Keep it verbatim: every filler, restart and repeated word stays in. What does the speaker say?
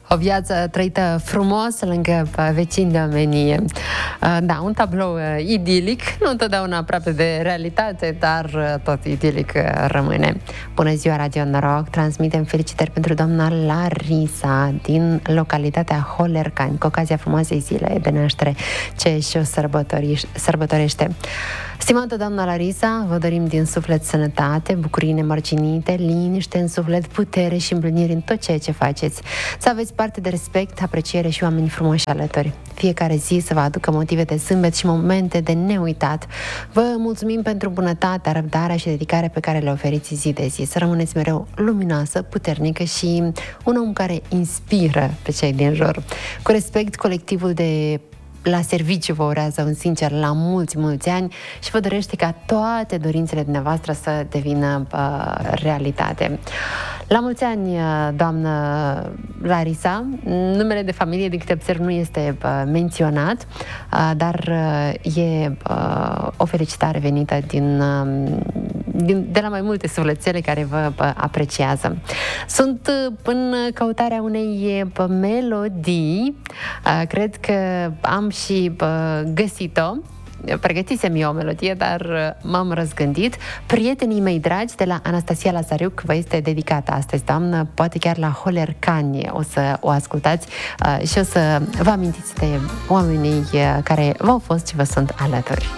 O viață trăită frumos lângă vecini de omenie. Da, un tablou idilic, nu întotdeauna aproape de realitate, dar tot idilic rămâne. Bună ziua, Radio Noroc! Transmitem felicitări pentru doamna Larisa din localitatea Holercani, cu ocazia frumoasei zile de naștere ce și-o sărbătorește. Stimată doamna Larisa, vă dorim din suflet sănătate, bucurii nemărginite, liniște în suflet, putere și împliniri în tot ceea ce faceți. Să aveți parte de respect, apreciere și oameni frumoși alături. Fiecare zi să vă aducă motive de zâmbet și momente de neuitat. Vă mulțumim pentru bunătatea, răbdarea și dedicarea pe care le oferiți zi de zi. Să rămâneți mereu luminoasă, puternică și un om care inspiră pe cei din jur. Cu respect, colectivul de la serviciu vă urează un sincer la mulți, mulți ani și vă dorește ca toate dorințele dumneavoastră să devină uh, realitate. La mulți ani, doamnă Larisa, numele de familie, din câte observ, nu este uh, menționat, uh, dar uh, e uh, o felicitare venită din, uh, din, de la mai multe sufletele care vă uh, apreciază. Sunt uh, în căutarea unei uh, melodii, uh, cred că am și uh, găsit-o. Pregătisem eu o melodie, dar m-am răzgândit. Prietenii mei dragi de la Anastasia Lazariuc vă este dedicată astăzi, doamnă, poate chiar la Holercani o să o ascultați uh, și o să vă amintiți de oamenii care v-au fost și vă sunt alături.